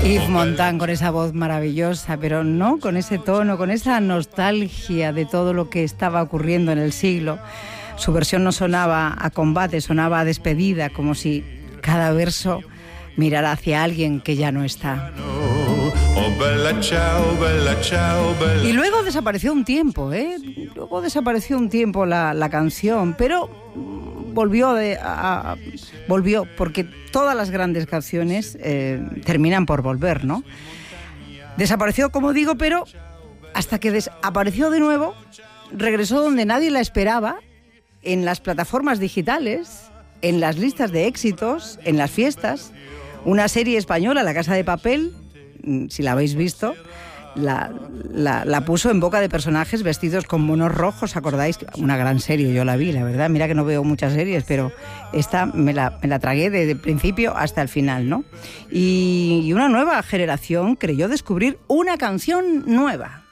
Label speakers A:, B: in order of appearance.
A: Yves Montand con esa voz maravillosa, pero no con ese tono, con esa nostalgia de todo lo que estaba ocurriendo en el siglo. Su versión no sonaba a combate, sonaba a despedida, como si cada verso mirara hacia alguien que ya no está. Y luego desapareció un tiempo, Luego desapareció un tiempo la canción, pero volvió porque todas las grandes canciones terminan por volver, ¿no? Desapareció, como digo, pero hasta que apareció de nuevo, regresó donde nadie la esperaba, en las plataformas digitales, en las listas de éxitos, en las fiestas. Una serie española, La Casa de Papel, si la habéis visto, la puso en boca de personajes vestidos con monos rojos, ¿acordáis? Una gran serie, yo la vi, la verdad. Mira que no veo muchas series, pero esta me la tragué desde el principio hasta el final, ¿no? Y una nueva generación creyó descubrir una canción nueva.